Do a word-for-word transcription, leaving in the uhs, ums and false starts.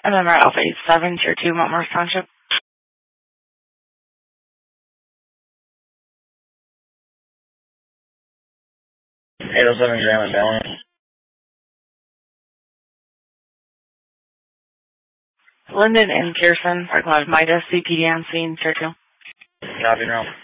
And then Alpha eight seven, Tier two, Mount Morris Township. eight oh seven Graham at Balance. Linden and Pearson, parking lot of Midas, C P D on scene, Tier two. Copy, Ralph.